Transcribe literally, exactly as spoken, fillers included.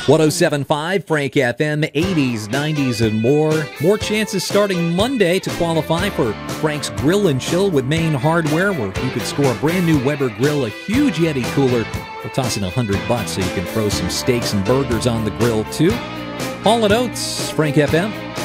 one oh seven point five Frank F M, eighties, nineties, and more. More chances starting Monday to qualify for Frank's Grill and Chill with Main Hardware, where you could score a brand new Weber grill, a huge Yeti cooler. We'll toss in a hundred bucks so you can throw some steaks and burgers on the grill too. Hall and Oates, Frank F M.